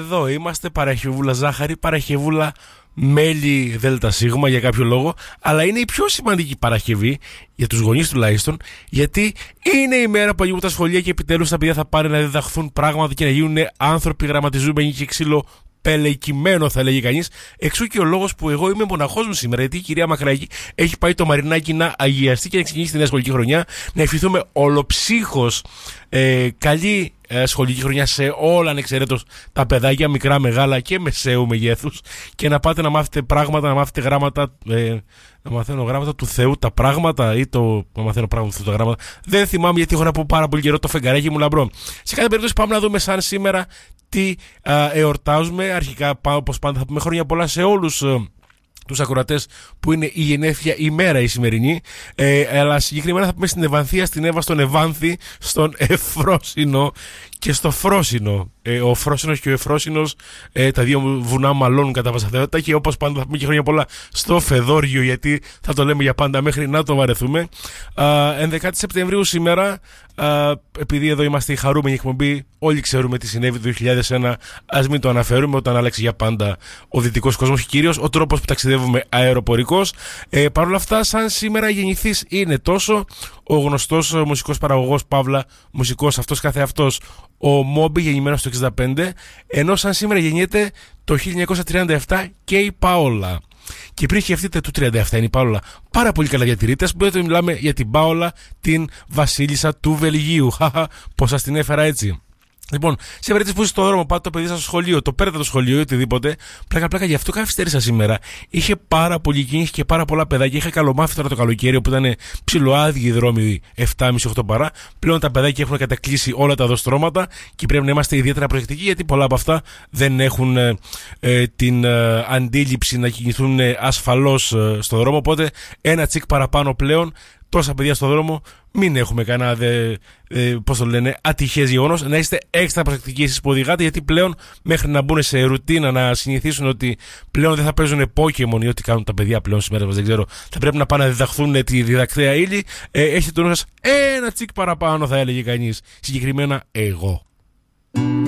εδώ είμαστε, παραχευούλα ζάχαρη, παραχευούλα μέλι ΔΣ για κάποιο λόγο, αλλά είναι η πιο σημαντική Παρασκευή για τους γονείς τουλάχιστον, γιατί είναι η μέρα που ανοίγουν τα σχολεία και επιτέλους τα παιδιά θα πάνε να διδαχθούν πράγματα και να γίνουν άνθρωποι γραμματιζούμενοι και ξύλο πελεκυμένο, θα λέγει κανείς. Εξού και ο λόγος που εγώ είμαι μοναχός μου σήμερα, γιατί η κυρία Μακράκη έχει πάει το Μαρινάκι να αγιαστεί και να ξεκινήσει τη νέα σχολική χρονιά. Να ευχηθούμε ολοψύχως καλή σχολική χρονιά σε όλα ανεξαιρέτως τα παιδάκια, μικρά, μεγάλα και μεσαίου μεγέθους, και να πάτε να μάθετε πράγματα, να μάθετε γράμματα. Να μαθαίνω γράμματα του Θεού τα πράγματα, ή να μαθαίνω πράγματα του Θεού τα γράμματα. Δεν θυμάμαι, γιατί έχω να πω πάρα πολύ καιρό το φεγγαράκι μου λαμπρό. Σε κάθε περίπτωση, πάμε να δούμε σαν σήμερα τι εορτάζουμε. Αρχικά, όπως πάντα, θα πούμε χρόνια πολλά σε όλους τους ακροατές που είναι η γενέθλια ημέρα η σημερινή, αλλά συγκεκριμένα θα πούμε στην Ευανθία, στην Εύα, στον Ευάνθη, στον Εφρόσινο και στο Φρόσινο. Ο Φρόσινος και ο Εφρόσινος, τα δύο βουνά μαλώνουν κατά πάσα πιθανότητα, και όπως πάντα θα πούμε και χρόνια πολλά στο Φεδόριο, γιατί θα το λέμε για πάντα μέχρι να το βαρεθούμε. 11 Σεπτεμβρίου σήμερα, επειδή εδώ είμαστε η χαρούμενη εκπομπή, όλοι ξέρουμε τι συνέβη το 2001, ας μην το αναφέρουμε, όταν άλλαξε για πάντα ο δυτικός κόσμος και κυρίως ο τρόπος που ταξιδεύουμε αεροπορικός. Παρ' όλα αυτά, σαν σήμερα γεννηθής είναι τόσο ο γνωστός μουσικός παραγωγός, παύλα μουσικός αυτός καθεαυτός, ο Μόμπι, γεννημένος το 65, ενώ σαν σήμερα γεννιέται το 1937 και η Πάολα. Και πριν σκεφτείτε, του 37 είναι η Πάολα πάρα πολύ καλά διατηρείται, μπορείτε να μιλάμε για την Πάολα, την βασίλισσα του Βελγίου. Πώς σας την έφερα έτσι. Λοιπόν, σε περίπτωση που είσαι στο δρόμο, πάτε το παιδί σας στο σχολείο, το παίρνετε το σχολείο ή οτιδήποτε, πλάκα, γι' αυτό καθυστέρησα σήμερα. Είχε πάρα πολύ κίνηση και πάρα πολλά παιδάκια. Είχα καλομάθει τώρα το καλοκαίρι, που ήταν ψιλοάδιοι οι δρόμοι 7,5-8 παρά. Πλέον τα παιδάκια έχουν κατακλείσει όλα τα δοστρώματα και πρέπει να είμαστε ιδιαίτερα προσεκτικοί, γιατί πολλά από αυτά δεν έχουν την αντίληψη να κινηθούν ασφαλώς στο δρόμο. Οπότε ένα τσικ παραπάνω πλέον. Τόσα παιδιά στο δρόμο, μην έχουμε κανένα ατυχές γεγονός. Να είστε έξτρα προσεκτικοί εσείς που οδηγάτε, γιατί πλέον μέχρι να μπουν σε ρουτίνα, να συνηθίσουν ότι πλέον δεν θα παίζουν Pokémon ή ό,τι κάνουν τα παιδιά πλέον σήμερα, δεν ξέρω, θα πρέπει να πάνε να διδαχθούν τη διδακτέα ύλη. Έχετε το νου σας ένα τσικ παραπάνω, θα έλεγε κανείς. Συγκεκριμένα εγώ.